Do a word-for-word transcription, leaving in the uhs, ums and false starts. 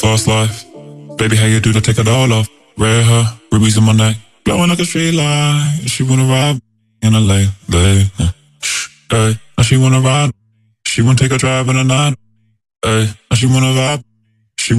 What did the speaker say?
Fast life. Baby, how you do to take it all off? Red hair, rubies in my neck, blowing like a street light. She wanna ride in a late, late. Hey, now she wanna ride. She wanna take a drive in the night. Hey, now she wanna vibe.